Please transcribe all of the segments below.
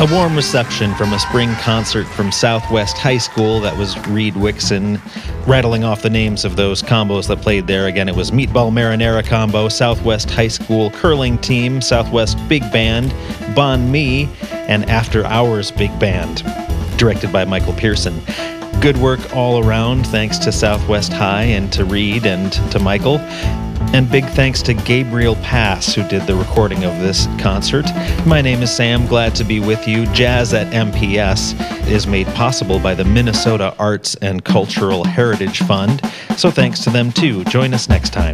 A warm reception from a spring concert from Southwest High School. That was Reed Wixon rattling off the names of those combos that played there. Again, it was Meatball Marinara Combo, Southwest High School Curling Team, Southwest Big Band, Bon Me, and After Hours Big Band, directed by Michael Pearson. Good work all around, thanks to Southwest High and to Reed and to Michael. And big thanks to Gabriel Pass, who did the recording of this concert. My name is Sam, glad to be with you. Jazz at MPS is made possible by the Minnesota Arts and Cultural Heritage Fund, so thanks to them too. Join us next time.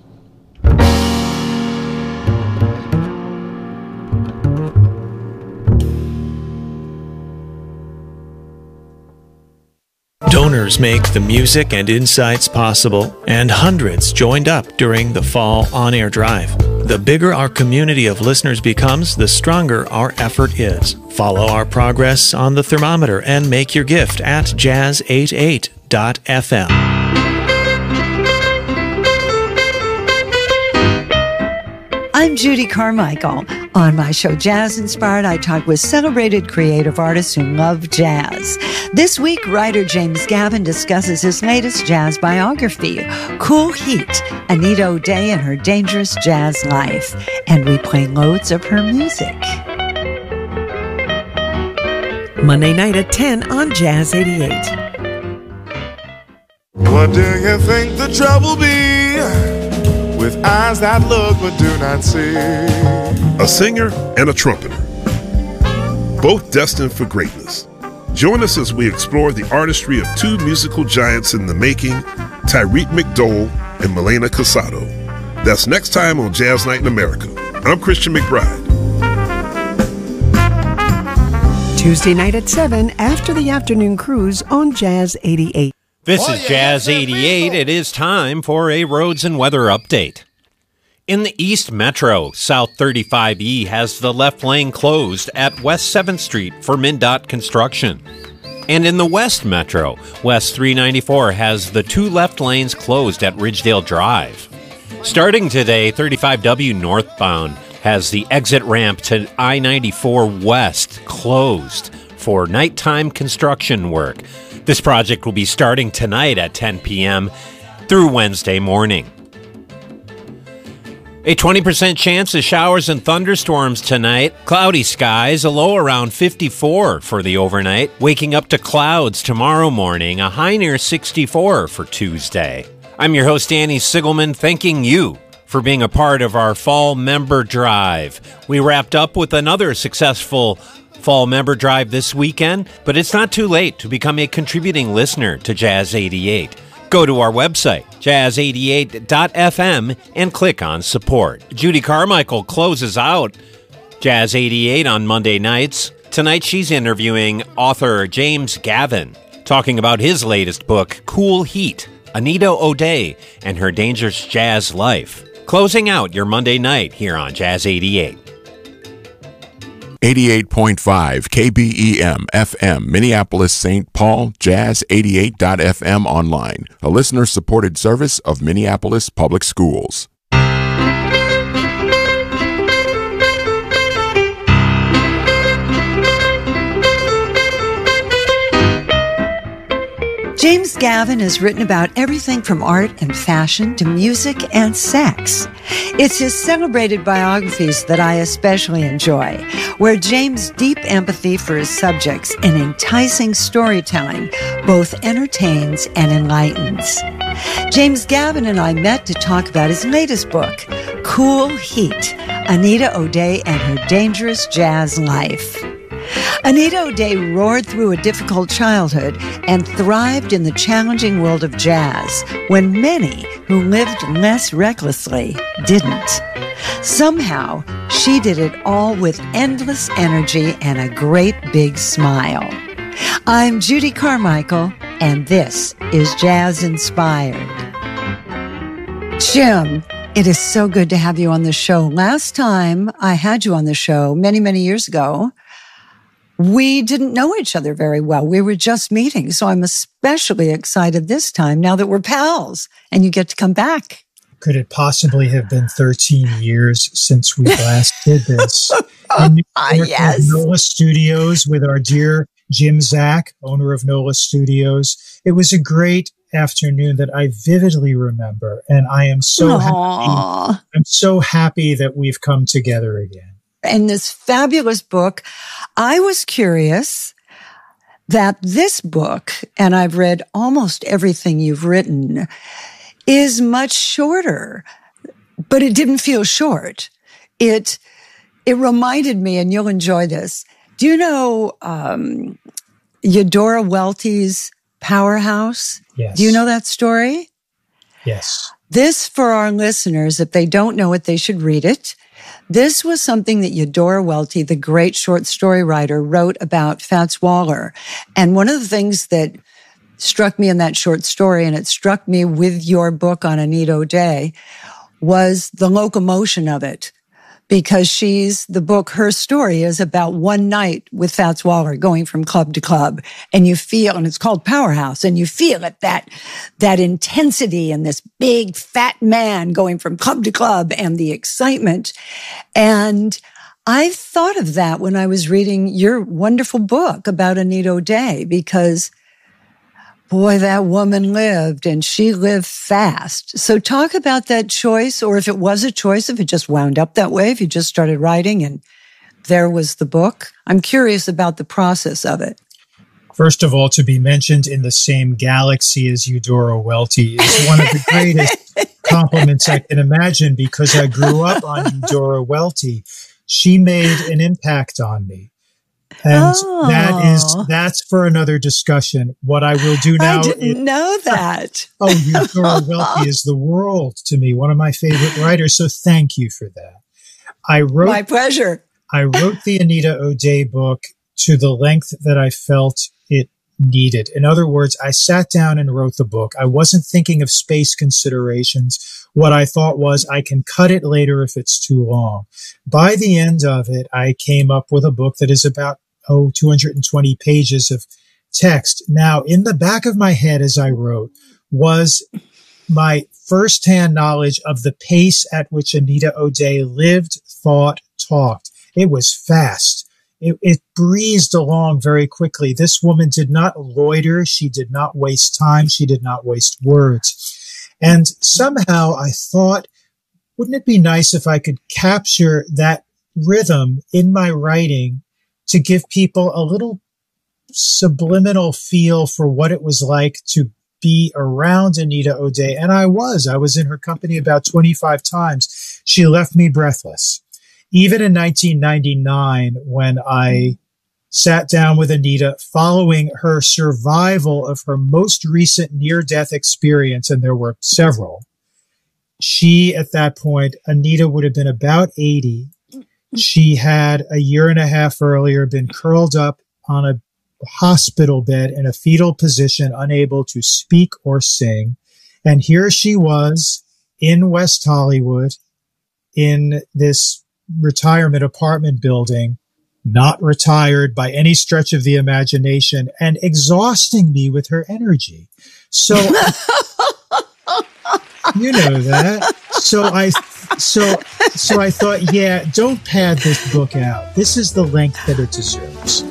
Donors make the music and insights possible, and hundreds joined up during the Fall On-Air Drive. The bigger our community of listeners becomes, the stronger our effort is. Follow our progress on the thermometer and make your gift at jazz88.fm. I'm Judy Carmichael. On my show, Jazz Inspired, I talk with celebrated creative artists who love jazz. This week, writer James Gavin discusses his latest jazz biography, Cool Heat, Anita O'Day and Her Dangerous Jazz Life. And we play loads of her music. Monday night at 10 on Jazz 88. What do you think the trouble be with eyes that look but do not see? A singer and a trumpeter, both destined for greatness. Join us as we explore the artistry of two musical giants in the making, Tyreek McDowell and Milena Casado. That's next time on Jazz Night in America. I'm Christian McBride. Tuesday night at 7 after the afternoon cruise on Jazz 88. This is Jazz 88. It is time for a roads and weather update. In the East Metro, South 35E has the left lane closed at West 7th Street for MnDOT construction. And in the West Metro, West 394 has the two left lanes closed at Ridgedale Drive. Starting today, 35W northbound has the exit ramp to I-94 West closed for nighttime construction work. This project will be starting tonight at 10 p.m. through Wednesday morning. A 20% chance of showers and thunderstorms tonight. Cloudy skies, a low around 54 for the overnight. Waking up to clouds tomorrow morning, a high near 64 for Tuesday. I'm your host, Danny Sigelman, thanking you for being a part of our Fall Member Drive. We wrapped up with another successful Fall Member Drive this weekend, but it's not too late to become a contributing listener to Jazz 88. Go to our website, jazz88.fm, and click on support. Judy Carmichael closes out Jazz 88 on Monday nights. Tonight she's interviewing author James Gavin, talking about his latest book, Cool Heat, Anita O'Day and Her Dangerous Jazz Life. Closing out your Monday night here on Jazz 88. 88.5 KBEM FM, Minneapolis, St. Paul, Jazz88.fm online, a listener-supported service of Minneapolis Public Schools. James Gavin has written about everything from art and fashion to music and sex. It's his celebrated biographies that I especially enjoy, where James' deep empathy for his subjects and enticing storytelling both entertains and enlightens. James Gavin and I met to talk about his latest book, Cool Heat, Anita O'Day and Her Dangerous Jazz Life. Anita O'Day roared through a difficult childhood and thrived in the challenging world of jazz when many who lived less recklessly didn't. Somehow, she did it all with endless energy and a great big smile. I'm Judy Carmichael, and this is Jazz Inspired. Jim, it is so good to have you on the show. Last time I had you on the show, many, many years ago, we didn't know each other very well. We were just meeting. So I'm especially excited this time now that we're pals and you get to come back. could it possibly have been 13 years since we last did this? In New York, Yes. NOLA Studios with our dear Jim Zach, owner of NOLA Studios. It was a great afternoon that I vividly remember, and I am so happy. I'm so happy that we've come together again. In this fabulous book, I was curious that this book, and I've read almost everything you've written, is much shorter, but it didn't feel short. It reminded me, and you'll enjoy this. Do you know Eudora Welty's Powerhouse? Yes. Do you know that story? Yes. This, for our listeners, if they don't know it, they should read it. This was something that Eudora Welty, the great short story writer, wrote about Fats Waller. And one of the things that struck me in that short story, and it struck me with your book on Anita O'Day, was the locomotion of it. Because her story is about one night with Fats Waller going from club to club. And you feel, and it's called Powerhouse, and you feel it, that intensity and this big fat man going from club to club and the excitement. And I thought of that when I was reading your wonderful book about Anita O'Day, because boy, that woman lived, and she lived fast. So talk about that choice, or if it was a choice, if it just wound up that way, if you just started writing and there was the book. I'm curious about the process of it. First of all, to be mentioned in the same galaxy as Eudora Welty is one of the greatest compliments I can imagine, because I grew up on Eudora Welty. She made an impact on me. And that's for another discussion. What I will do now. I didn't know that. Eudora Welty is the world to me, one of my favorite writers. So thank you for that. My pleasure. I wrote the Anita O'Day book to the length that I felt it needed. In other words, I sat down and wrote the book. I wasn't thinking of space considerations. What I thought was, I can cut it later if it's too long. By the end of it, I came up with a book that is about 220 pages of text. Now, in the back of my head as I wrote was my firsthand knowledge of the pace at which Anita O'Day lived, thought, talked. It was fast. It breezed along very quickly. This woman did not loiter. She did not waste time. She did not waste words. And somehow I thought, wouldn't it be nice if I could capture that rhythm in my writing to give people a little subliminal feel for what it was like to be around Anita O'Day. And I was in her company about 25 times. She left me breathless. Even in 1999, when I sat down with Anita following her survival of her most recent near-death experience, and there were several, at that point, Anita would have been about 80. She had a year and a half earlier been curled up on a hospital bed in a fetal position, unable to speak or sing. And here she was in West Hollywood in this retirement apartment building, not retired by any stretch of the imagination, and exhausting me with her energy. So, you know that. So I thought, don't pad this book out. This is the length that it deserves.